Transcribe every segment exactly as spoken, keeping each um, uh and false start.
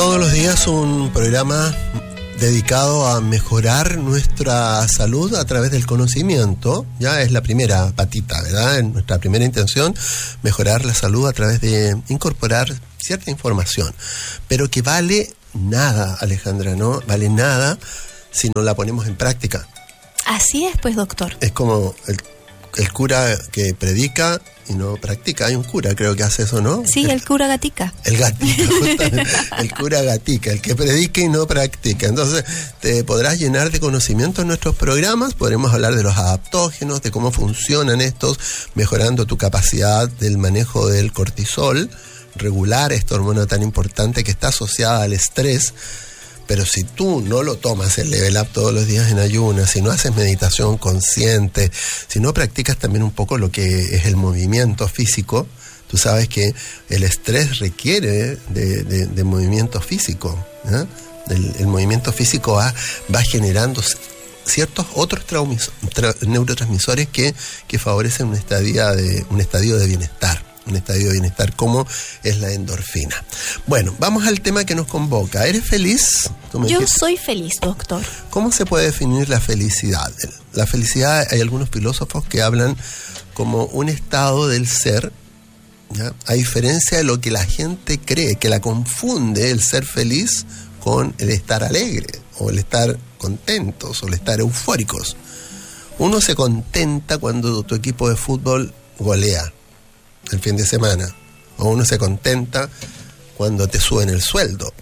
Todos los días un programa dedicado a mejorar nuestra salud a través del conocimiento. Ya es la primera patita, ¿verdad? En nuestra primera intención, mejorar la salud a través de incorporar cierta información, pero que vale nada, Alejandra, ¿no? Vale nada si no la ponemos en práctica. Así es, pues, doctor. Es como el, el cura que predica y no practica. Hay un cura, creo que hace eso, ¿no? Sí, el, el cura gatica. El gatica, justamente. El cura gatica, el que predica y no practica. Entonces, te podrás llenar de conocimiento en nuestros programas. Podremos hablar de los adaptógenos, de cómo funcionan estos, mejorando tu capacidad del manejo del cortisol, regular esta hormona tan importante que está asociada al estrés. Pero si tú no lo tomas el Level Up todos los días en ayunas, si no haces meditación consciente, si no practicas también un poco lo que es el movimiento físico, tú sabes que el estrés requiere de, de, de movimiento físico, ¿eh? el, el movimiento físico va, va generando ciertos otros traumis, tra, neurotransmisores que, que favorecen un estadio de, un estadio de bienestar. Un estadio de bienestar como es la endorfina. Bueno, vamos al tema que nos convoca. ¿Eres feliz? Yo dijiste? Soy feliz, doctor. ¿Cómo se puede definir la felicidad? La felicidad, hay algunos filósofos que hablan como un estado del ser, ¿ya? A diferencia de lo que la gente cree, que la confunde el ser feliz con el estar alegre, o el estar contentos, o el estar eufóricos. Uno se contenta cuando tu equipo de fútbol golea el fin de semana, o uno se contenta cuando te suben el sueldo.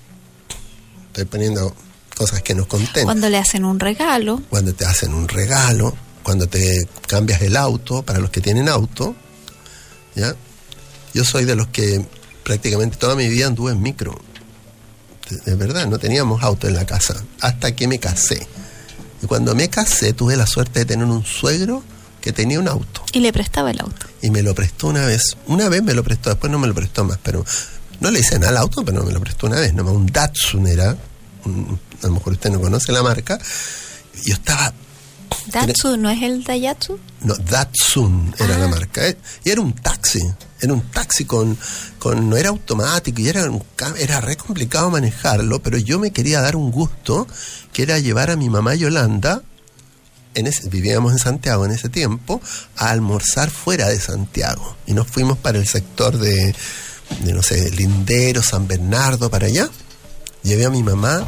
Estoy poniendo cosas que nos contentan. Cuando le hacen un regalo. Cuando te hacen un regalo, cuando te cambias el auto, para los que tienen auto, ¿ya? Yo soy de los que prácticamente toda mi vida anduve en micro. De, de verdad, no teníamos auto en la casa, hasta que me casé. Y cuando me casé, tuve la suerte de tener un suegro que tenía un auto. Y le prestaba el auto. Y me lo prestó una vez. Una vez me lo prestó, después no me lo prestó más, pero no le hice nada al auto, pero me lo prestó una vez. Nomás un Datsun era, un, a lo mejor usted no conoce la marca. Yo estaba... ¿Datsun no es el Daihatsu? No, Datsun era ah. la marca. ¿eh? Y era un taxi. Era un taxi con... con no era automático y era, un, era re complicado manejarlo, pero yo me quería dar un gusto, que era llevar a mi mamá Yolanda... En ese, vivíamos en Santiago en ese tiempo, a almorzar fuera de Santiago. Y nos fuimos para el sector de, de no sé, Lindero, San Bernardo, para allá. Llevé a mi mamá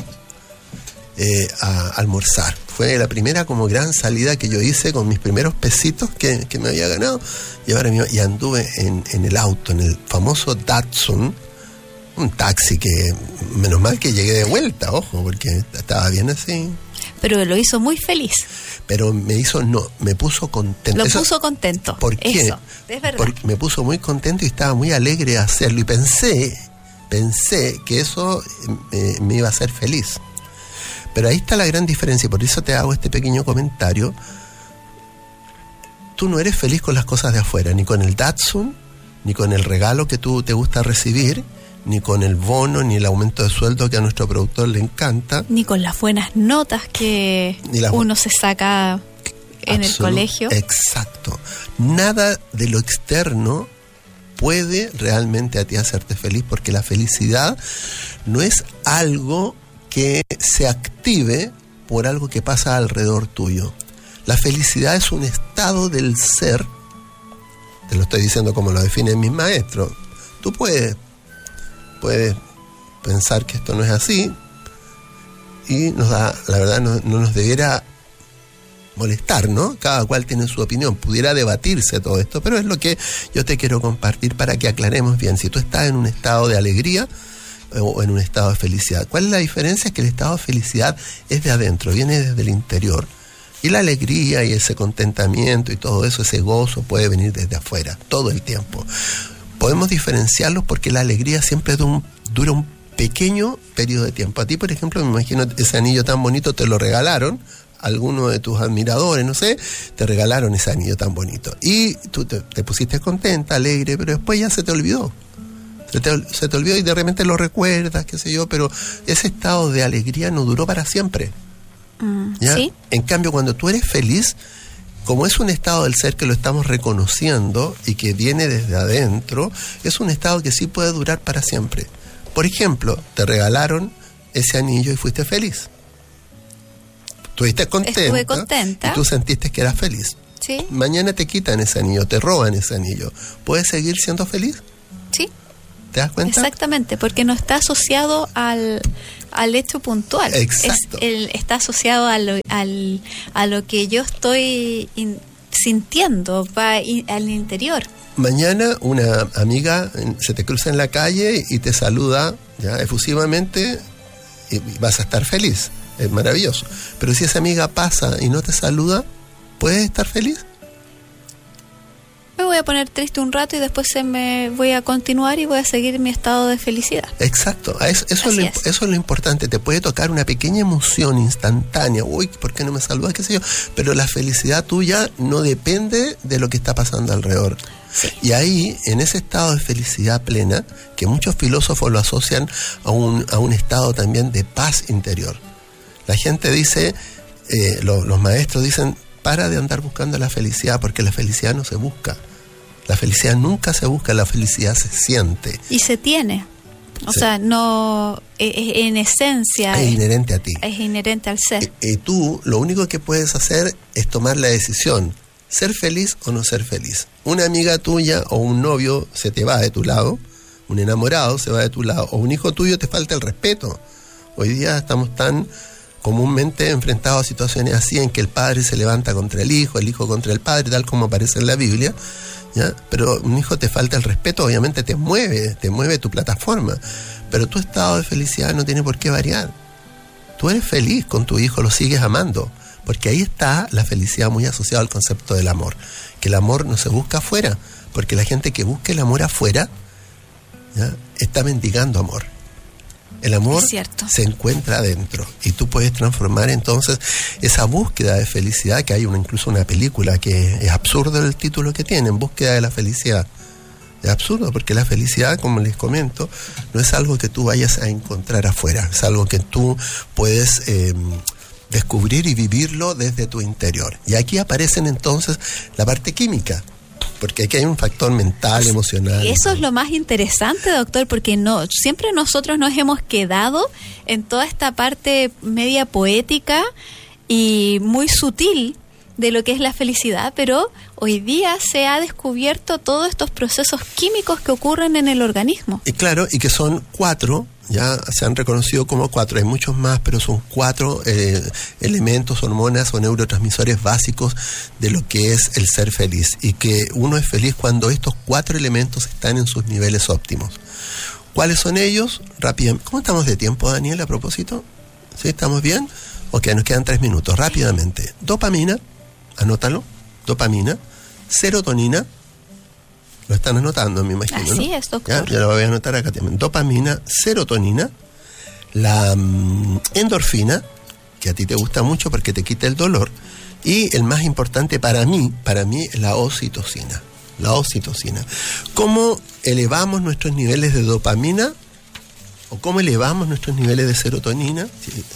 eh, a almorzar. Fue la primera como gran salida que yo hice con mis primeros pesitos que, que me había ganado. Llevar a mi mamá, y anduve en, en el auto, en el famoso Datsun, un taxi que, menos mal que llegué de vuelta, ojo, porque estaba bien así. Pero lo hizo muy feliz. Pero me hizo, no, me puso contento. Lo Eso, puso contento. ¿Por qué? Eso, es verdad. Porque me puso muy contento y estaba muy alegre de hacerlo. Y pensé, pensé que eso eh, me iba a hacer feliz. Pero ahí está la gran diferencia, por eso te hago este pequeño comentario. Tú no eres feliz con las cosas de afuera, ni con el Datsun, ni con el regalo que tú te gusta recibir, ni con el bono, ni el aumento de sueldo que a nuestro productor le encanta. Ni con las buenas notas que uno se saca en Absolut, el colegio. Exacto. Nada de lo externo puede realmente a ti hacerte feliz, porque la felicidad no es algo que se active por algo que pasa alrededor tuyo. La felicidad es un estado del ser. Te lo estoy diciendo como lo definen mis maestros. Tú puedes puedes pensar que esto no es así, y nos da, la verdad, no, no nos debiera molestar, ¿no? Cada cual tiene su opinión, pudiera debatirse todo esto, pero es lo que yo te quiero compartir para que aclaremos bien. Si tú estás en un estado de alegría o en un estado de felicidad, ¿cuál es la diferencia? Es que el estado de felicidad es de adentro, viene desde el interior, y la alegría y ese contentamiento y todo eso, ese gozo, puede venir desde afuera, todo el tiempo. Podemos diferenciarlos porque la alegría siempre dura un, dura un pequeño periodo de tiempo. A ti, por ejemplo, me imagino ese anillo tan bonito te lo regalaron, alguno de tus admiradores, no sé, te regalaron ese anillo tan bonito. Y tú te, te pusiste contenta, alegre, pero después ya se te olvidó. Se te, se te olvidó y de repente lo recuerdas, qué sé yo, pero ese estado de alegría no duró para siempre. Mm, ¿ya? ¿sí? En cambio, cuando tú eres feliz, como es un estado del ser que lo estamos reconociendo y que viene desde adentro, es un estado que sí puede durar para siempre. Por ejemplo, te regalaron ese anillo y fuiste feliz. Estuviste contenta, Estuve contenta. Y tú sentiste que eras feliz. Sí. Mañana te quitan ese anillo, te roban ese anillo. ¿Puedes seguir siendo feliz? Sí. ¿Te das cuenta? Exactamente, porque no está asociado al, al hecho puntual. Exacto. Es el, está asociado a lo, al, a lo que yo estoy in, sintiendo, va in, al interior. Mañana una amiga se te cruza en la calle y te saluda ya efusivamente y vas a estar feliz. Es maravilloso. Pero si esa amiga pasa y no te saluda, ¿puedes estar feliz? Me voy a poner triste un rato y después se me voy a continuar y voy a seguir mi estado de felicidad. Exacto, eso, eso, es lo, es. eso es lo importante. Te puede tocar una pequeña emoción instantánea. Uy, ¿por qué no me saludas? ¿Qué sé yo? Pero la felicidad tuya no depende de lo que está pasando alrededor. Sí. Y ahí, en ese estado de felicidad plena, que muchos filósofos lo asocian a un, a un estado también de paz interior. La gente dice, eh, lo, los maestros dicen, para de andar buscando la felicidad, porque la felicidad no se busca. La felicidad nunca se busca, la felicidad se siente. Y se tiene. O sí. sea, no, es, en esencia... Es inherente a ti. Es inherente al ser. Y, y tú, lo único que puedes hacer es tomar la decisión, ser feliz o no ser feliz. Una amiga tuya o un novio se te va de tu lado, un enamorado se va de tu lado, o un hijo tuyo te falta el respeto. Hoy día estamos tan comúnmente enfrentados a situaciones así en que el padre se levanta contra el hijo, el hijo contra el padre, tal como aparece en la Biblia, ¿ya? Pero un hijo te falta el respeto, obviamente te mueve, te mueve tu plataforma, pero tu estado de felicidad no tiene por qué variar. Tú eres feliz con tu hijo, lo sigues amando, porque ahí está la felicidad muy asociada al concepto del amor, que el amor no se busca afuera, porque la gente que busca el amor afuera, ¿ya? Está mendigando amor. El amor se encuentra adentro y tú puedes transformar entonces esa búsqueda de felicidad, que hay una, incluso una película que es absurdo el título que tiene, En búsqueda de la felicidad. Es absurdo porque la felicidad, como les comento, no es algo que tú vayas a encontrar afuera, es algo que tú puedes eh, descubrir y vivirlo desde tu interior. Y aquí aparecen entonces la parte química, porque aquí hay un factor mental, emocional. Eso es lo más interesante, doctor, porque no siempre nosotros nos hemos quedado en toda esta parte media poética y muy sutil de lo que es la felicidad, pero hoy día se ha descubierto todos estos procesos químicos que ocurren en el organismo. Y claro, y que son cuatro, ya se han reconocido como cuatro, hay muchos más, pero son cuatro eh, elementos, hormonas o neurotransmisores básicos de lo que es el ser feliz, y que uno es feliz cuando estos cuatro elementos están en sus niveles óptimos. ¿Cuáles son ellos? Rápidamente. ¿Cómo estamos de tiempo, Daniel, a propósito? ¿Sí? ¿Estamos bien? Ok, nos quedan tres minutos. Rápidamente. Dopamina, anótalo, dopamina, serotonina, lo están anotando, me imagino, Así ¿no? es, doctor. Ya, ya lo voy a anotar acá también. Dopamina, serotonina, la um, endorfina, que a ti te gusta mucho porque te quita el dolor, y el más importante para mí, para mí, la oxitocina. La oxitocina. ¿Cómo elevamos nuestros niveles de dopamina? ¿O cómo elevamos nuestros niveles de serotonina?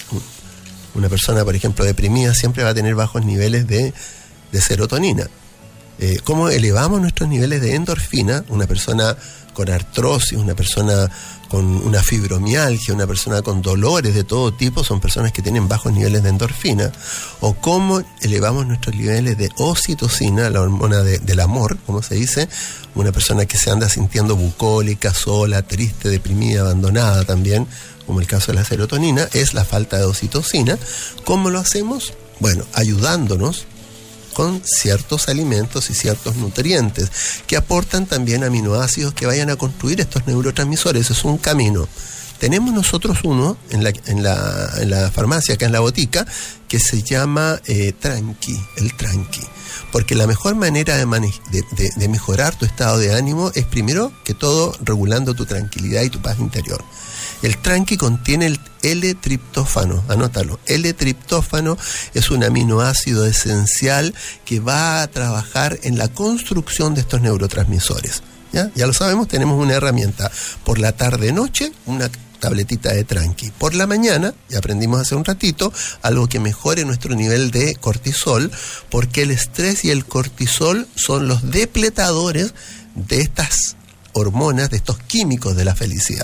Una persona, por ejemplo, deprimida siempre va a tener bajos niveles de, de serotonina. Eh, ¿Cómo elevamos nuestros niveles de endorfina? Una persona con artrosis, una persona con una fibromialgia, una persona con dolores de todo tipo, son personas que tienen bajos niveles de endorfina. O cómo elevamos nuestros niveles de oxitocina, la hormona de, del amor, como se dice, una persona que se anda sintiendo bucólica, sola, triste, deprimida, abandonada también, como el caso de la serotonina, es la falta de oxitocina. ¿Cómo lo hacemos? Bueno, ayudándonos con ciertos alimentos y ciertos nutrientes que aportan también aminoácidos que vayan a construir estos neurotransmisores. Es un camino. Tenemos nosotros uno en la, en la, en la farmacia, acá en la botica, que se llama eh, Tranqui, el Tranqui. Porque la mejor manera de, mane- de, de, de mejorar tu estado de ánimo es primero que todo regulando tu tranquilidad y tu paz interior. El Tranqui contiene el L-triptófano, anótalo. L-triptófano es un aminoácido esencial que va a trabajar en la construcción de estos neurotransmisores. ¿Ya? Ya lo sabemos, tenemos una herramienta. Por la tarde-noche, una tabletita de Tranqui. Por la mañana, ya aprendimos hace un ratito, algo que mejore nuestro nivel de cortisol, porque el estrés y el cortisol son los depletadores de estas hormonas, de estos químicos de la felicidad.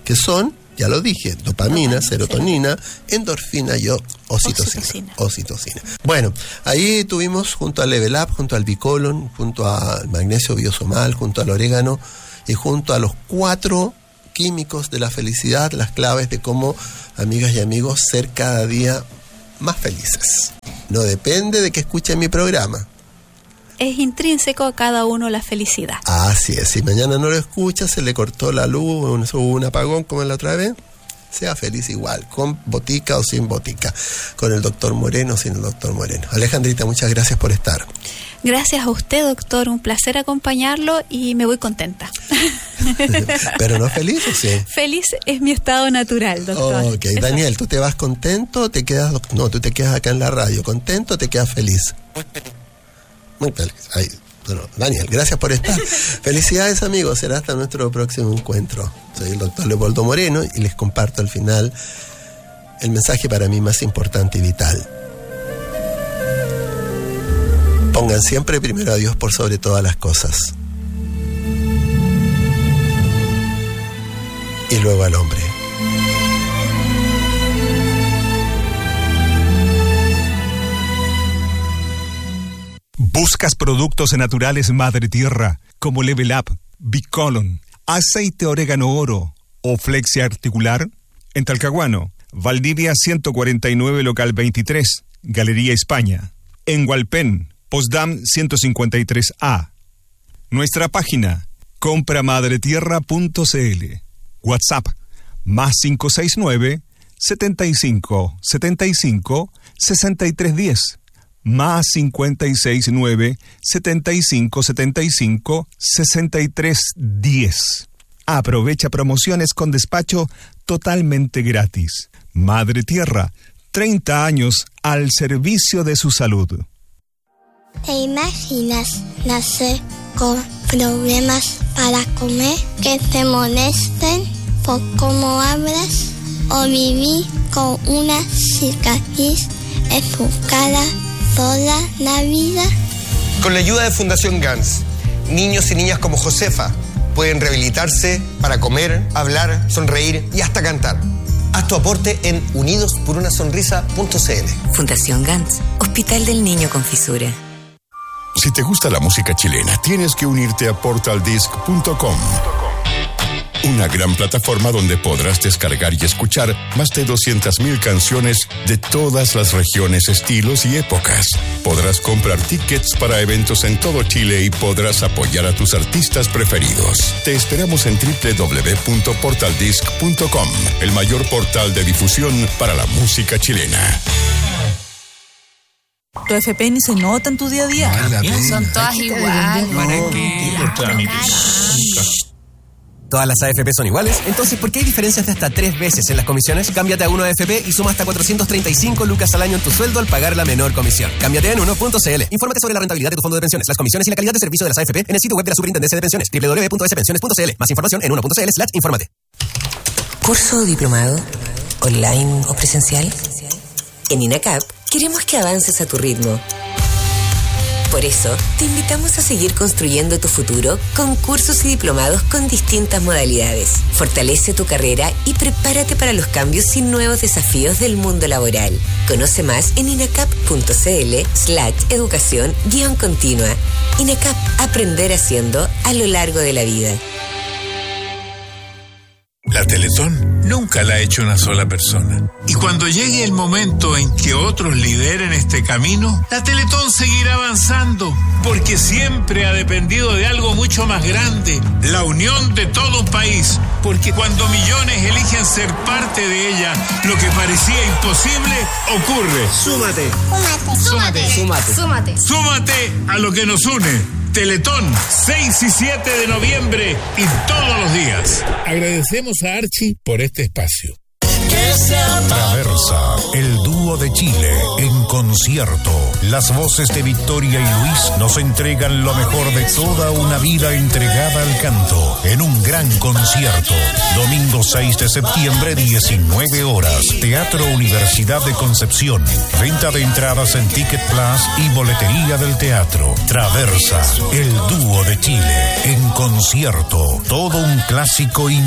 que son, ya lo dije, dopamina, serotonina, endorfina y oxitocina. Oxitocina. Oxitocina. Bueno, ahí tuvimos junto al Level Up, junto al Bicolon, junto al magnesio biosomal, junto al orégano y junto a los cuatro químicos de la felicidad, las claves de cómo, amigas y amigos, ser cada día más felices. No depende de que escuchen mi programa. Es intrínseco a cada uno la felicidad. Así es, si mañana no lo escucha, se le cortó la luz, hubo un apagón como la otra vez, sea feliz igual, con botica o sin botica, con el doctor Moreno o sin el doctor Moreno. Alejandrita, muchas gracias por estar. Gracias a usted, doctor, un placer acompañarlo y me voy contenta. ¿Pero no feliz o sí? Feliz es mi estado natural, doctor. Ok, Daniel, ¿tú te vas contento o te quedas, no, tú te quedas acá en la radio, contento o te quedas feliz? Muy feliz. Muy feliz. Ahí. Bueno, Daniel, gracias por estar. Felicidades, amigos. Será hasta nuestro próximo encuentro. Soy el doctor Leopoldo Moreno y les comparto al final el mensaje para mí más importante y vital. Pongan siempre primero a Dios por sobre todas las cosas. Y luego al hombre. ¿Buscas productos naturales Madre Tierra como Level Up, Bicolon, aceite orégano oro o flexia articular? En Talcahuano, Valdivia ciento cuarenta y nueve, local veintitrés, Galería España. En Hualpén, Postdam ciento cincuenta y tres A. Nuestra página, compra madre tierra punto c l. WhatsApp, más cinco seis nueve, setenta y cinco, setenta y cinco, sesenta y tres diez. Más cincuenta y seis nueve, setenta y cinco, setenta y cinco, sesenta y tres diez. Aprovecha promociones con despacho totalmente gratis. Madre Tierra, treinta años al servicio de su salud. ¿Te imaginas nacer con problemas para comer, que te molesten por cómo hablas, o vivir con una cicatriz en tu cara toda la vida? Con la ayuda de Fundación Gans, niños y niñas como Josefa pueden rehabilitarse para comer, hablar, sonreír y hasta cantar. Haz tu aporte en unidos por una sonrisa punto c l. Fundación Gans, Hospital del Niño con Fisura. Si te gusta la música chilena, tienes que unirte a portal disc punto com. Una gran plataforma donde podrás descargar y escuchar más de doscientas mil canciones de todas las regiones, estilos y épocas. Podrás comprar tickets para eventos en todo Chile y podrás apoyar a tus artistas preferidos. Te esperamos en doble u doble u doble u punto portal disc punto com, el mayor portal de difusión para la música chilena. Tu F P ni se nota en tu día a día. No, son todas iguales. ¿Para qué? Los trámites. Todas las A F P son iguales, entonces ¿por qué hay diferencias de hasta tres veces en las comisiones? Cámbiate a uno A F P y suma hasta cuatrocientos treinta y cinco lucas al año en tu sueldo al pagar la menor comisión. Cámbiate en uno punto c l. Infórmate sobre la rentabilidad de tu fondo de pensiones, las comisiones y la calidad de servicio de las A F P en el sitio web de la Superintendencia de Pensiones, doble u doble u doble u punto s pensiones punto c l. Más información en uno punto c l slash infórmate. ¿Curso o diplomado? ¿Online o presencial? En INACAP queremos que avances a tu ritmo. Por eso, te invitamos a seguir construyendo tu futuro con cursos y diplomados con distintas modalidades. Fortalece tu carrera y prepárate para los cambios y nuevos desafíos del mundo laboral. Conoce más en inacap punto c l slash educación guión continua. INACAP, aprender haciendo a lo largo de la vida. La Teletón nunca la ha hecho una sola persona. Y cuando llegue el momento en que otros lideren este camino, la Teletón seguirá avanzando, porque siempre ha dependido de algo mucho más grande, la unión de todo un país. Porque cuando millones eligen ser parte de ella, lo que parecía imposible ocurre. Súmate. Súmate. Súmate. Súmate. Súmate. Súmate a lo que nos une. Teletón, seis y siete de noviembre y todos los días. Agradecemos a Archie por este espacio. Traversa, el dúo de Chile en concierto. Las voces de Victoria y Luis nos entregan lo mejor de toda una vida entregada al canto en un gran concierto. Domingo seis de septiembre, diecinueve horas. Teatro Universidad de Concepción. Venta de entradas en Ticket Plus y boletería del teatro. Traversa, el dúo de Chile en concierto. Todo un clásico y